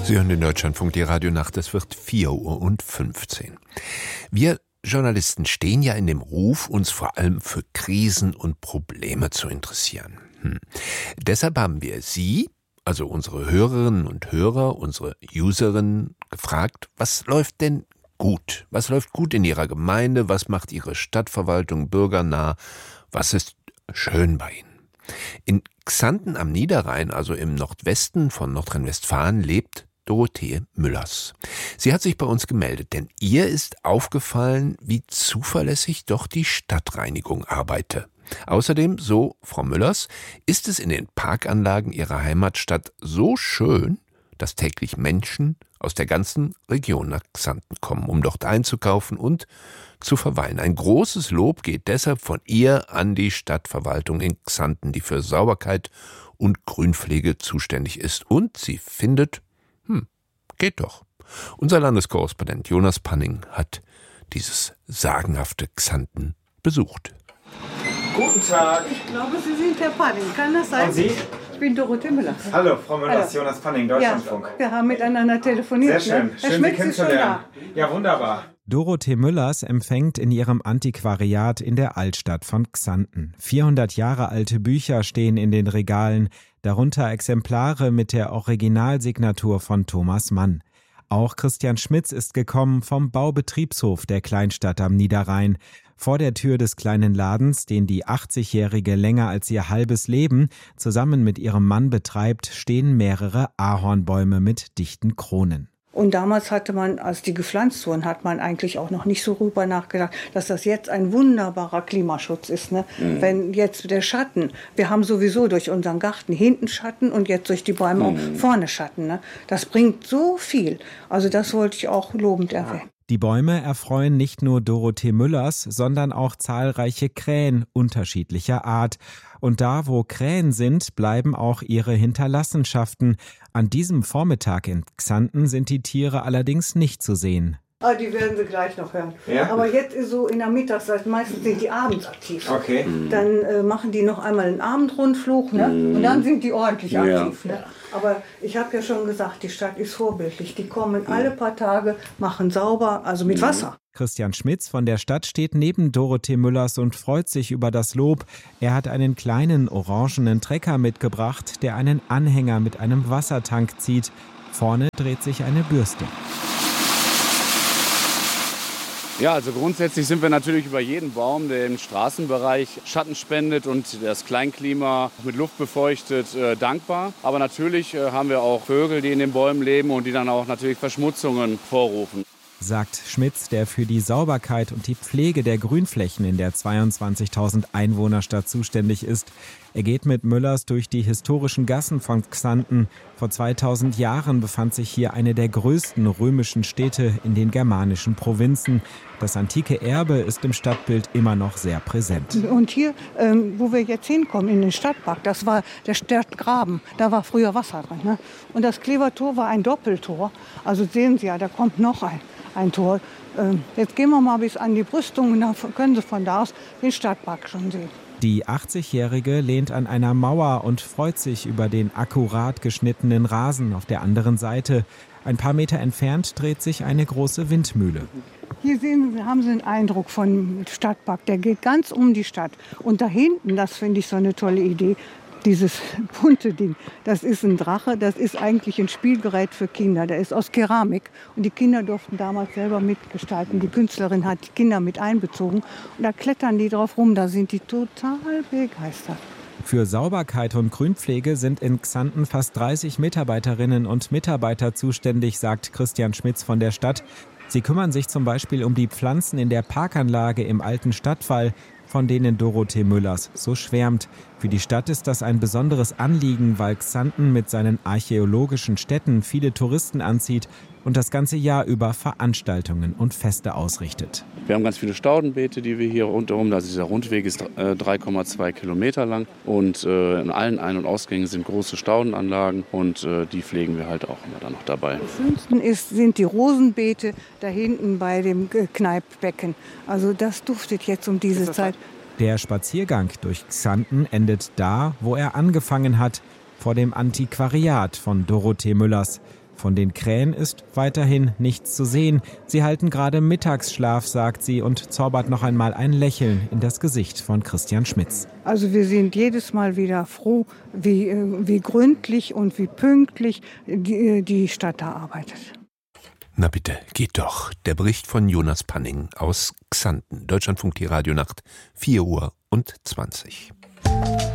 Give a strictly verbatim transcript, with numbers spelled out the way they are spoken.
Sie hören den Deutschlandfunk, die Radionacht, es wird vier Uhr und fünfzehn. Wir Journalisten stehen ja in dem Ruf, uns vor allem für Krisen und Probleme zu interessieren. Hm. Deshalb haben wir Sie, also unsere Hörerinnen und Hörer, unsere Userinnen, gefragt, was läuft denn gut? Was läuft gut in Ihrer Gemeinde? Was macht Ihre Stadtverwaltung bürgernah? Was ist schön bei Ihnen? In Xanten am Niederrhein, also im Nordwesten von Nordrhein-Westfalen, lebt Dorothee Müllers. Sie hat sich bei uns gemeldet, denn ihr ist aufgefallen, wie zuverlässig doch die Stadtreinigung arbeite. Außerdem, so Frau Müllers, ist es in den Parkanlagen ihrer Heimatstadt so schön, dass täglich Menschen aus der ganzen Region nach Xanten kommen, um dort einzukaufen und zu verweilen. Ein großes Lob geht deshalb von ihr an die Stadtverwaltung in Xanten, die für Sauberkeit und Grünpflege zuständig ist. Und sie findet, hm, geht doch. Unser Landeskorrespondent Jonas Panning hat dieses sagenhafte Xanten besucht. Guten Tag. Ich glaube, Sie sind Herr Panning. Kann das sein? Und Sie? Ich bin Dorothee Müllers. Hallo, Frau Müllers, Hallo. Jonas Panning, Deutschlandfunk. Ja, wir haben miteinander telefoniert. Sehr schön. Ne? Schön, Herr Sie Schmitz ist schon kennenzulernen. da. Ja, wunderbar. Dorothee Müllers empfängt in ihrem Antiquariat in der Altstadt von Xanten. vierhundert Jahre alte Bücher stehen in den Regalen, darunter Exemplare mit der Originalsignatur von Thomas Mann. Auch Christian Schmitz ist gekommen vom Baubetriebshof der Kleinstadt am Niederrhein. Vor der Tür des kleinen Ladens, den die achtzigjährige länger als ihr halbes Leben zusammen mit ihrem Mann betreibt, stehen mehrere Ahornbäume mit dichten Kronen. Und damals hatte man, als die gepflanzt wurden, hat man eigentlich auch noch nicht so rüber nachgedacht, dass das jetzt ein wunderbarer Klimaschutz ist. Ne? Mhm. Wenn jetzt der Schatten, wir haben sowieso durch unseren Garten hinten Schatten und jetzt durch die Bäume mhm. auch vorne Schatten. Ne? Das bringt so viel. Also das wollte ich auch lobend erwähnen. Die Bäume erfreuen nicht nur Dorothee Müllers, sondern auch zahlreiche Krähen unterschiedlicher Art. Und da, wo Krähen sind, bleiben auch ihre Hinterlassenschaften. An diesem Vormittag in Xanten sind die Tiere allerdings nicht zu sehen. Ah, die werden Sie gleich noch hören. Ja? Aber jetzt ist so in der Mittagszeit, meistens sind die abends aktiv. Okay. Dann äh, machen die noch einmal einen Abendrundflug, ne? Und dann sind die ordentlich Ja. aktiv. Ne? Aber ich habe ja schon gesagt, die Stadt ist vorbildlich. Die kommen alle paar Tage, machen sauber, also mit Wasser. Christian Schmitz von der Stadt steht neben Dorothee Müllers und freut sich über das Lob. Er hat einen kleinen orangenen Trecker mitgebracht, der einen Anhänger mit einem Wassertank zieht. Vorne dreht sich eine Bürste. Ja, also grundsätzlich sind wir natürlich über jeden Baum, der im Straßenbereich Schatten spendet und das Kleinklima mit Luft befeuchtet, äh, dankbar. Aber natürlich äh, haben wir auch Vögel, die in den Bäumen leben und die dann auch natürlich Verschmutzungen vorrufen. Sagt Schmitz, der für die Sauberkeit und die Pflege der Grünflächen in der zweiundzwanzigtausend Einwohnerstadt zuständig ist. Er geht mit Müllers durch die historischen Gassen von Xanten. Vor zweitausend Jahren befand sich hier eine der größten römischen Städte in den germanischen Provinzen. Das antike Erbe ist im Stadtbild immer noch sehr präsent. Und hier, ähm, wo wir jetzt hinkommen, in den Stadtpark, das war der Stadtgraben. Da war früher Wasser drin. Ne? Und das Klevertor war ein Doppeltor. Also sehen Sie ja, da kommt noch ein, ein Tor. Ähm, jetzt gehen wir mal bis an die Brüstung und dann können Sie von da aus den Stadtpark schon sehen. Die achtzigjährige lehnt an einer Mauer und freut sich über den akkurat geschnittenen Rasen auf der anderen Seite. Ein paar Meter entfernt dreht sich eine große Windmühle. Hier sehen Sie, haben Sie einen Eindruck vom Stadtpark. Der geht ganz um die Stadt. Und da hinten, das finde ich so eine tolle Idee, dieses bunte Ding, das ist ein Drache, das ist eigentlich ein Spielgerät für Kinder. Der ist aus Keramik und die Kinder durften damals selber mitgestalten. Die Künstlerin hat die Kinder mit einbezogen und da klettern die drauf rum, da sind die total begeistert. Für Sauberkeit und Grünpflege sind in Xanten fast dreißig Mitarbeiterinnen und Mitarbeiter zuständig, sagt Christian Schmitz von der Stadt. Sie kümmern sich zum Beispiel um die Pflanzen in der Parkanlage im alten Stadtwall, von denen Dorothee Müllers so schwärmt. Für die Stadt ist das ein besonderes Anliegen, weil Xanten mit seinen archäologischen Stätten viele Touristen anzieht und das ganze Jahr über Veranstaltungen und Feste ausrichtet. Wir haben ganz viele Staudenbeete, die wir hier rundherum, also dieser Rundweg ist drei Komma zwei Kilometer lang und äh, in allen Ein- und Ausgängen sind große Staudenanlagen und äh, die pflegen wir halt auch immer dann noch dabei. Das schönsten ist, sind die Rosenbeete da hinten bei dem Kneippbecken. Also das duftet jetzt um diese Zeit. Der Spaziergang durch Xanten endet da, wo er angefangen hat, vor dem Antiquariat von Dorothee Müllers. Von den Krähen ist weiterhin nichts zu sehen. Sie halten gerade Mittagsschlaf, sagt sie und zaubert noch einmal ein Lächeln in das Gesicht von Christian Schmitz. Also wir sind jedes Mal wieder froh, wie, wie gründlich und wie pünktlich die, die Stadt da arbeitet. Na bitte, geht doch. Der Bericht von Jonas Panning aus Xanten. Deutschlandfunk, die Radionacht, vier Uhr und zwanzig.